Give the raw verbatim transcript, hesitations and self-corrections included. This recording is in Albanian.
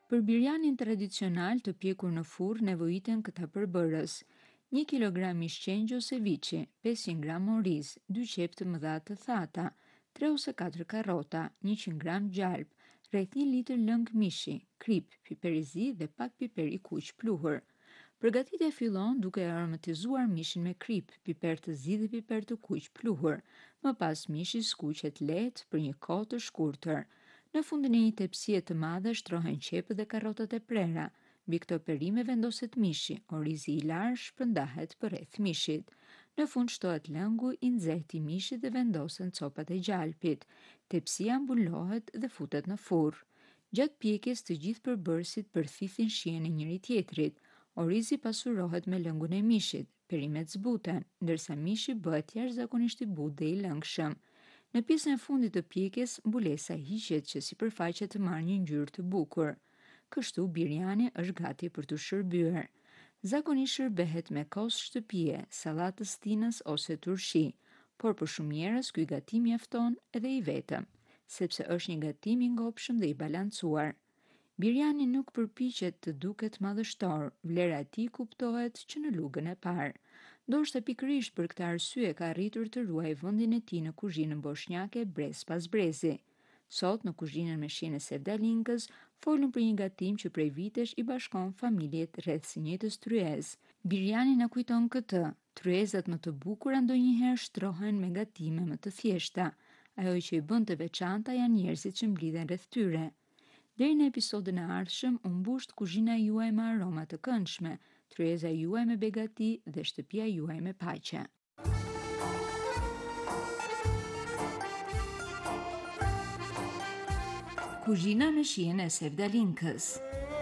Për birjanin tradicional të pjekur në furrë nevojiten këta përbërës: një kilogram mish qengjë ose viçi, pesëqind gram oriz, dy qep të mëdha të thata, tre ose katër karrota, njëqind gram gjalp, rreth një litër lëng mishi, krip, piper i zi dhe pak piper i kuq pluhur. Përgatitja fillon duke e aromatizuar mishin me krip, piper të zi dhe piper të kuq pluhur. Më pas mishi skuqet lehtë për një kohë të shkurtër. Në fundin e një tepsie të madhe shtrohen qepët dhe karrotat e prera. Mbi këto perime vendoset mishi, orizi i larë shpërndahet përreth mishit. Në fund shtohet lëngu i nxehtë i mishit dhe vendosen copat e gjalpit. Tepsia mbullohet dhe futet në furrë. Gjatë pjekjes të gjithë përbërësit përthithin shijen e njëri tjetrit. Orizi pasurohet me lëngun e mishit, perimet zbuten, ndërsa mishi bëhet jashtëzakonisht i butë dhe i lëngshëm. Në pjesën e fundit të pjekjes, mbulesa hiqet që sipërfaqja të marrë një ngjyrë të bukur. Kështu birjani është gati për të shërbyer. Zakonisht shërbehet me kos shtëpie, sallatë stinës ose turshi, por për shumë njerëz ky gatim mjafton edhe i vetëm, sepse është një gatim i ngopshëm dhe i balancuar. Birjani nuk përpiqet të duket madhështor, vlera e tij kuptohet që në lugën e parë. Ndoshta pikërisht për këtë arsye ka arritur të ruajë vendin e tij në kuzhinën bosnjake brez pas brezi. Sot në kuzhinën me shijen e sevdalinkës folëm për një gatim që prej vitesh i bashkon familjet rreth së njëjtës tryezë. Birjani na kujton këtë. Tryezat më të bukura ndonjëherë shtrohen me gatime më të thjeshta. Ajo që i bën të veçanta janë njerëzit që mblidhen rreth tyre. Deri në episodin e ardhshëm, u mbusht kuzhina juaj me aroma të këndshme, tryeza juaj me begati dhe shtëpia juaj me paqe. Kuzhina me shijen e sevdalinkës.